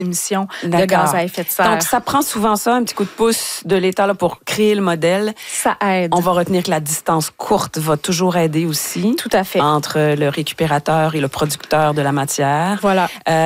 émissions de D'accord. gaz à effet de serre. Donc, ça prend souvent ça, un petit coup de pouce de l'État là, pour créer le modèle. Ça aide. On va retenir que la distance courte va toujours aider aussi. Tout à fait. Entre le récupérateur et le producteur de la matière. Voilà.